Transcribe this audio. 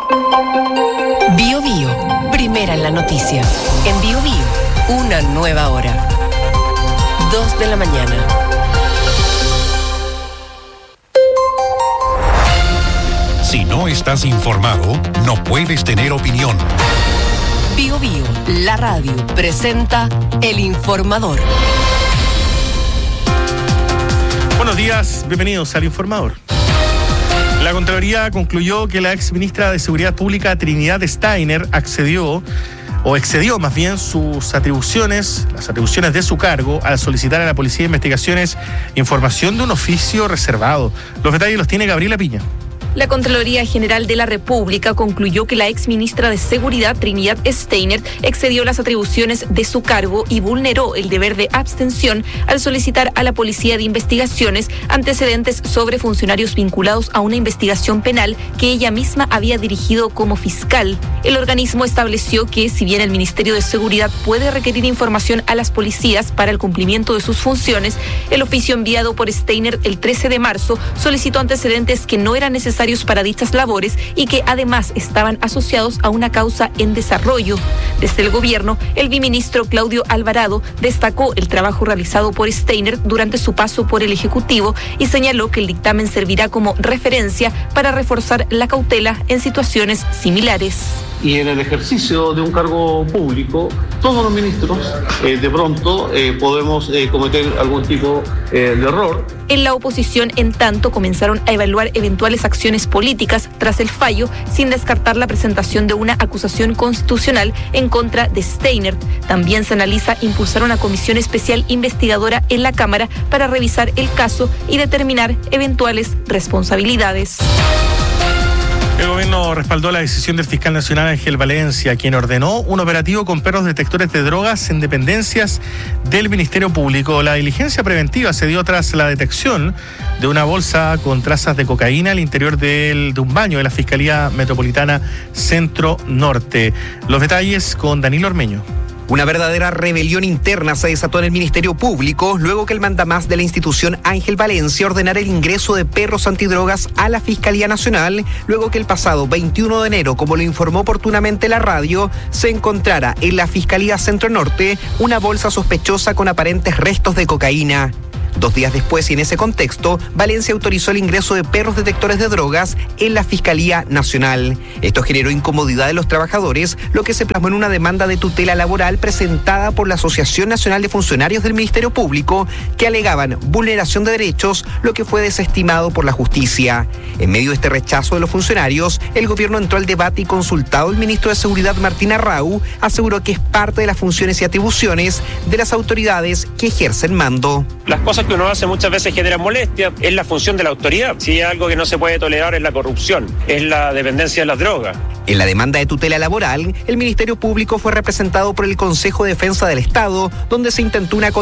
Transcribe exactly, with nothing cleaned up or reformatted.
Bio Bio, primera en la noticia. En Bio Bio, una nueva hora. Dos de la mañana. Si no estás informado, no puedes tener opinión. Bio Bio, la radio, presenta El Informador. Buenos días, bienvenidos al Informador. La Contraloría concluyó que la ex ministra de Seguridad Pública, Trinidad Steiner, accedió o excedió más bien sus atribuciones, las atribuciones de su cargo, al solicitar a la Policía de Investigaciones información de un oficio reservado. Los detalles los tiene Gabriela Piña. La Contraloría General de la República concluyó que la exministra de Seguridad, Trinidad Steiner, excedió las atribuciones de su cargo y vulneró el deber de abstención al solicitar a la Policía de Investigaciones antecedentes sobre funcionarios vinculados a una investigación penal que ella misma había dirigido como fiscal. El organismo estableció que, si bien el Ministerio de Seguridad puede requerir información a las policías para el cumplimiento de sus funciones, el oficio enviado por Steiner el trece de marzo solicitó antecedentes que no eran necesarios para dichas labores y que además estaban asociados a una causa en desarrollo. Desde el gobierno, el biministro Claudio Alvarado destacó el trabajo realizado por Steiner durante su paso por el Ejecutivo y señaló que el dictamen servirá como referencia para reforzar la cautela en situaciones similares. Y en el ejercicio de un cargo público, todos los ministros eh, de pronto eh, podemos eh, cometer algún tipo eh, de error. En la oposición, en tanto, comenzaron a evaluar eventuales acciones políticas tras el fallo, sin descartar la presentación de una acusación constitucional en contra de Steiner. También se analiza impulsar una comisión especial investigadora en la Cámara para revisar el caso y determinar eventuales responsabilidades. El gobierno respaldó la decisión del fiscal nacional Ángel Valencia, quien ordenó un operativo con perros detectores de drogas en dependencias del Ministerio Público. La diligencia preventiva se dio tras la detección de una bolsa con trazas de cocaína al interior del, de un baño de la Fiscalía Metropolitana Centro Norte. Los detalles con Danilo Ormeño. Una verdadera rebelión interna se desató en el Ministerio Público luego que el mandamás de la institución, Ángel Valencia, ordenara el ingreso de perros antidrogas a la Fiscalía Nacional, luego que el pasado veintiuno de enero, como lo informó oportunamente la radio, se encontrara en la Fiscalía Centro Norte una bolsa sospechosa con aparentes restos de cocaína. Dos días después y en ese contexto, Valencia autorizó el ingreso de perros detectores de drogas en la Fiscalía Nacional. Esto generó incomodidad de los trabajadores, lo que se plasmó en una demanda de tutela laboral presentada por la Asociación Nacional de Funcionarios del Ministerio Público, que alegaban vulneración de derechos, lo que fue desestimado por la justicia. En medio de este rechazo de los funcionarios, el gobierno entró al debate y, consultado el ministro de Seguridad, Martín Arrau, aseguró que es parte de las funciones y atribuciones de las autoridades que ejercen mando. Las cosas que uno hace muchas veces generan molestia, es la función de la autoridad. Si hay algo que no se puede tolerar es la corrupción, es la dependencia de las drogas. En la demanda de tutela laboral, el Ministerio Público fue representado por el Consejo de Defensa del Estado, donde se intentó una